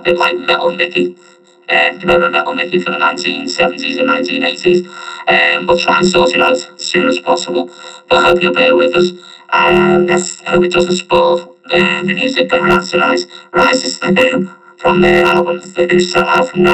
bit like Metal Mickey. You know, Metal Mickey from the 1970s and 1980s. We'll try and sort it out as soon as possible. But I hope you'll bear with us. And let's hope it doesn't spoil the music going around tonight. Rise is the Who from their album The Who Set Out from